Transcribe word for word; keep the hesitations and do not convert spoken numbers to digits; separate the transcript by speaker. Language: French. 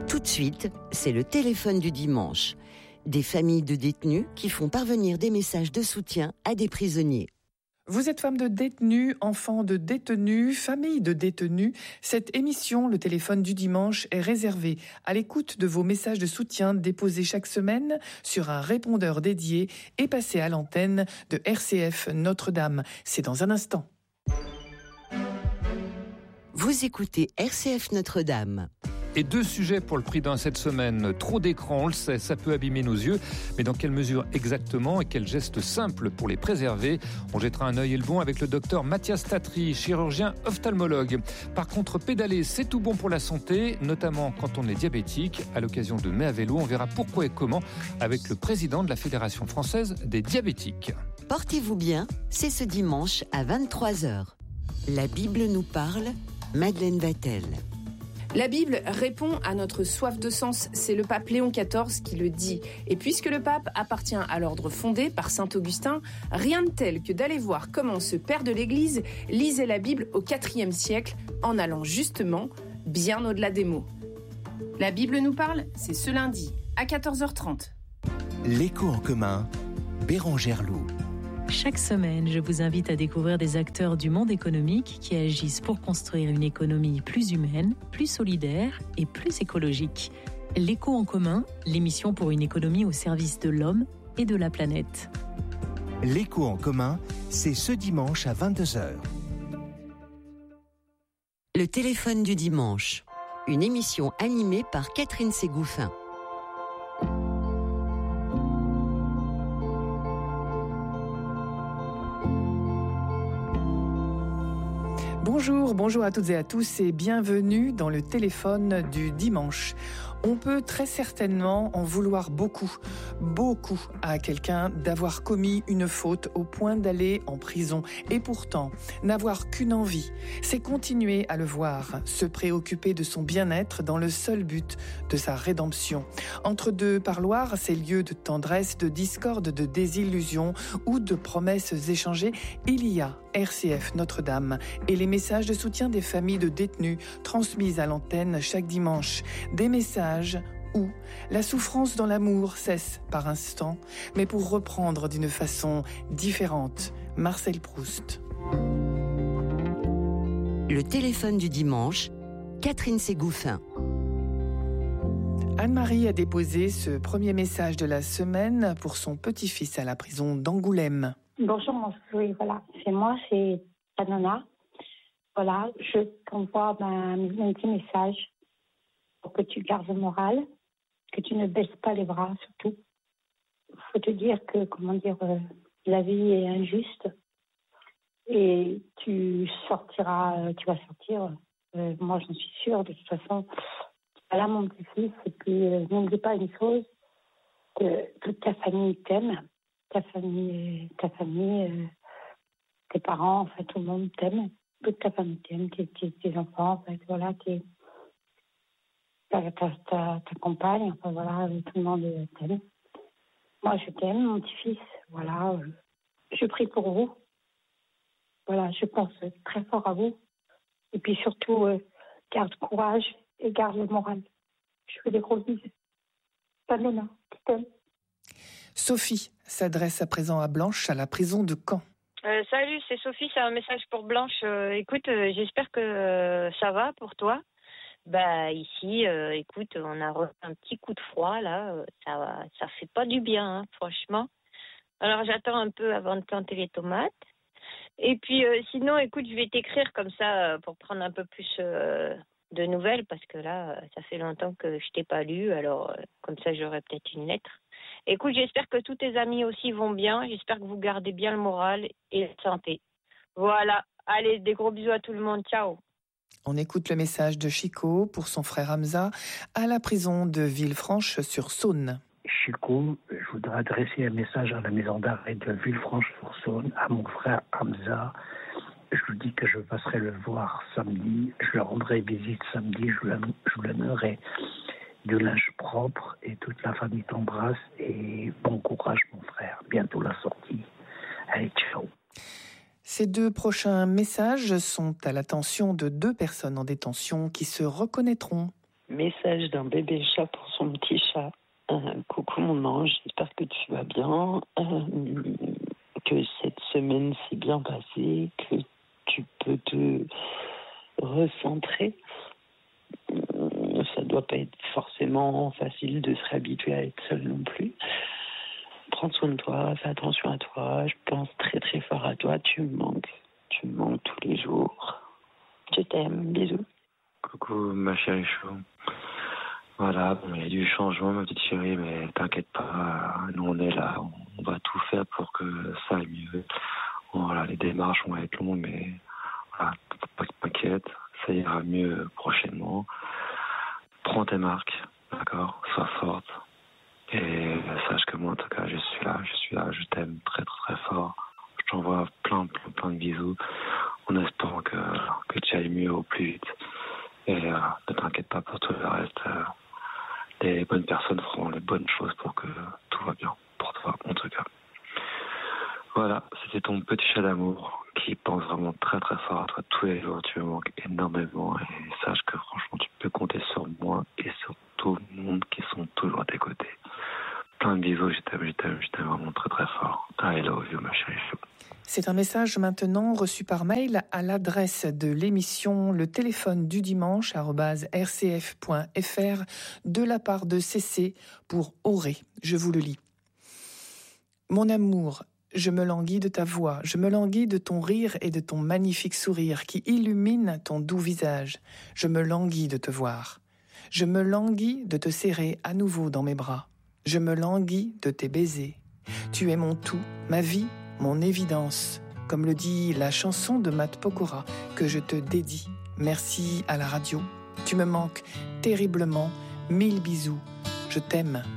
Speaker 1: Tout de suite, c'est le téléphone du dimanche. Des familles de détenus qui font parvenir des messages de soutien à des prisonniers.
Speaker 2: Vous êtes femme de détenus, enfant de détenus, famille de détenus. Cette émission, le téléphone du dimanche, est réservée à l'écoute de vos messages de soutien déposés chaque semaine sur un répondeur dédié et passés à l'antenne de R C F Notre-Dame. C'est dans un instant.
Speaker 1: Vous écoutez R C F Notre-Dame.
Speaker 3: Et deux sujets pour le prix d'un cette semaine. Trop d'écran, on le sait, ça peut abîmer nos yeux. Mais dans quelle mesure exactement et quels gestes simples pour les préserver? On jettera un œil et le bon avec le docteur Mathias Tatry, chirurgien ophtalmologue. Par contre, pédaler, c'est tout bon pour la santé, notamment quand on est diabétique. À l'occasion de Mai à vélo, on verra pourquoi et comment avec le président de la Fédération française des diabétiques.
Speaker 1: Portez-vous bien, c'est ce dimanche à vingt-trois heures. La Bible nous parle, Madeleine Vatel.
Speaker 4: La Bible répond à notre soif de sens, c'est le pape Léon quatorze qui le dit. Et puisque le pape appartient à l'ordre fondé par saint Augustin, rien de tel que d'aller voir comment ce père de l'Église lisait la Bible au quatrième siècle en allant justement bien au-delà des mots. La Bible nous parle, c'est ce lundi à quatorze heures trente.
Speaker 5: L'écho en commun, Bérangère Loup.
Speaker 6: Chaque semaine, je vous invite à découvrir des acteurs du monde économique qui agissent pour construire une économie plus humaine, plus solidaire et plus écologique. L'écho en commun, l'émission pour une économie au service de l'homme et de la planète.
Speaker 5: L'écho en commun, c'est ce dimanche à vingt-deux heures.
Speaker 1: Le téléphone du dimanche, une émission animée par Catherine Ségouffin.
Speaker 2: Bonjour, bonjour à toutes et à tous et bienvenue dans le téléphone du dimanche. On peut très certainement en vouloir beaucoup, beaucoup à quelqu'un d'avoir commis une faute au point d'aller en prison. Et pourtant, n'avoir qu'une envie, c'est continuer à le voir, se préoccuper de son bien-être dans le seul but de sa rédemption. Entre deux parloirs, ces lieux de tendresse, de discorde, de désillusion ou de promesses échangées, il y a R C F Notre-Dame et les messages de soutien des familles de détenus transmises à l'antenne chaque dimanche. Des messages où la souffrance dans l'amour cesse par instant, mais pour reprendre d'une façon différente. Marcel Proust.
Speaker 1: Le téléphone du dimanche, Catherine Ségouffin.
Speaker 2: Anne-Marie a déposé ce premier message de la semaine pour son petit-fils à la prison d'Angoulême.
Speaker 7: Bonjour, mon oui, voilà, c'est moi, c'est Tanona. Voilà, je t'envoie ben, un petit message pour que tu gardes le moral, que tu ne baisses pas les bras, surtout. Il faut te dire que, comment dire, euh, la vie est injuste et tu sortiras, euh, tu vas sortir. Euh, moi, j'en suis sûre, de toute façon. Voilà, mon petit-fils, et puis euh, n'oublie pas une chose, que toute ta famille t'aime. Ta famille, ta famille, euh, tes parents, enfin tout le monde t'aime, toute ta famille t'aime, tes, tes, tes enfants, en fait, voilà, tes, ta, ta, ta, ta compagne, enfin voilà, tout le monde t'aime. Moi je t'aime, mon petit-fils, voilà, euh, je prie pour vous, voilà, je pense très fort à vous, et puis surtout, euh, garde courage et garde le moral. Je fais des gros bisous. Pamela, je t'aime.
Speaker 2: Sophie s'adresse à présent à Blanche, à la prison de Caen.
Speaker 8: Euh, salut, c'est Sophie, c'est un message pour Blanche. Euh, écoute, euh, j'espère que euh, ça va pour toi. Bah ici, euh, écoute, on a reçu un petit coup de froid là, euh, ça ça fait pas du bien, hein, franchement. Alors j'attends un peu avant de planter les tomates. Et puis euh, sinon, écoute, je vais t'écrire comme ça euh, pour prendre un peu plus euh, de nouvelles parce que là, euh, ça fait longtemps que je t'ai pas lu, alors euh, comme ça j'aurai peut-être une lettre. Écoute, j'espère que tous tes amis aussi vont bien. J'espère que vous gardez bien le moral et la santé. Voilà. Allez, des gros bisous à tout le monde. Ciao.
Speaker 2: On écoute le message de Chico pour son frère Hamza à la prison de Villefranche-sur-Saône.
Speaker 9: Chico, je voudrais adresser un message à la maison d'arrêt de Villefranche-sur-Saône, à mon frère Hamza. Je lui dis que je passerai le voir samedi. Je lui rendrai visite samedi. Je lui amènerai du linge propre et toute la famille t'embrasse et bon courage mon frère, bientôt la sortie. Allez, ciao.
Speaker 2: Ces deux prochains messages sont à l'attention de deux personnes en détention qui se reconnaîtront.
Speaker 10: Message d'un bébé chat pour son petit chat. Euh, coucou mon ange, j'espère que tu vas bien, euh, que cette semaine s'est bien passée, que tu peux te recentrer. Euh, ça doit pas être forcément facile de se réhabituer à être seul non plus. Prends soin de toi, fais attention à toi, je pense très très fort à toi, tu me manques, tu me manques tous les jours. Je t'aime, bisous.
Speaker 11: Coucou ma chérie chou. Voilà, bon, il y a du changement ma petite chérie, mais t'inquiète pas, nous on est là, on va tout faire pour que ça aille mieux. Voilà, les démarches vont être longues, mais voilà, pas t'inquiète, ça ira mieux prochainement. Prends tes marques, d'accord, sois forte. Et sache que moi en tout cas je suis là, je suis là, je t'aime très très très fort. Je t'envoie plein plein plein de bisous en espérant que, que tu ailles mieux au plus vite. Et euh, ne t'inquiète pas pour tout le reste. Euh, les bonnes personnes feront les bonnes choses pour que tout va bien pour toi, en tout cas. Voilà, c'était ton petit chat d'amour qui pense vraiment très très fort à toi tous les jours. Tu me manques énormément et sache que franchement tu peux compter sur moi et sur tout le monde qui sont toujours à tes côtés. Plein de bisous, je t'aime, je t'aime, je t'aime vraiment très très fort. I love you ma chérie.
Speaker 2: C'est un message maintenant reçu par mail à l'adresse de l'émission Le téléphone du dimanche arobase r c f point f r de la part de C C pour Auré. Je vous le lis. Mon amour, je me languis de ta voix, je me languis de ton rire et de ton magnifique sourire qui illumine ton doux visage. Je me languis de te voir. Je me languis de te serrer à nouveau dans mes bras. Je me languis de tes baisers. Tu es mon tout, ma vie, mon évidence, comme le dit la chanson de Matt Pokora que je te dédie. Merci à la radio. Tu me manques terriblement. Mille bisous. Je t'aime.